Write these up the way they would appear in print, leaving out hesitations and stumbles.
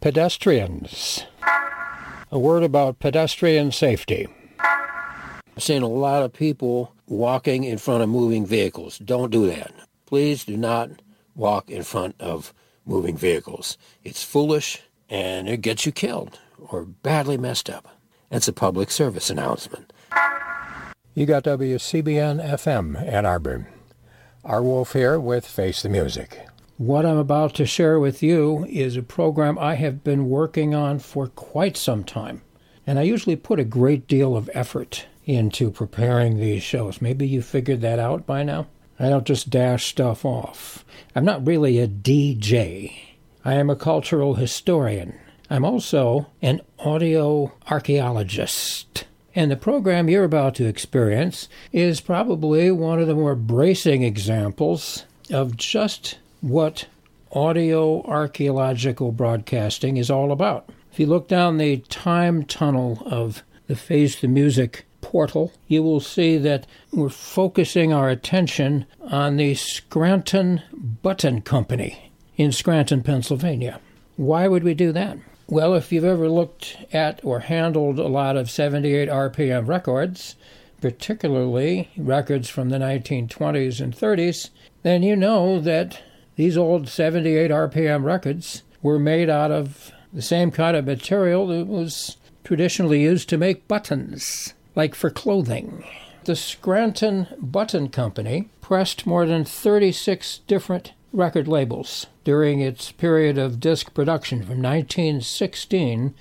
Pedestrians. A word about pedestrian safety. I've seen a lot of people walking in front of moving vehicles. Don't do that. Please do not walk in front of moving vehicles. It's foolish, and it gets you killed or badly messed up. That's a public service announcement. You got WCBN-FM Ann Arbor. Our Wolf here with Face the Music. What I'm about to share with you is a program I have been working on for quite some time. And I usually put a great deal of effort into preparing these shows. Maybe you figured that out by now. I don't just dash stuff off. I'm not really a DJ. I am a cultural historian. I'm also an audio archaeologist. And the program you're about to experience is probably one of the more bracing examples of just what audio archaeological broadcasting is all about. If you look down the time tunnel of the Face the Music portal, you will see that we're focusing our attention on the Scranton Button Company in Scranton, Pennsylvania. Why would we do that? Well, if you've ever looked at or handled a lot of 78 RPM records, particularly records from the 1920s and 30s, then you know that these old 78 RPM records were made out of the same kind of material that was traditionally used to make buttons, like for clothing. The Scranton Button Company pressed more than 36 different record labels during its period of disc production from 1916 to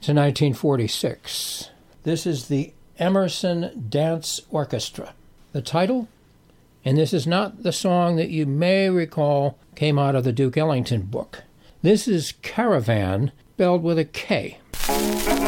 1946. This is the Emerson Dance Orchestra. The title, and this is not the song that you may recall came out of the Duke Ellington book. This is Caravan, spelled with a K.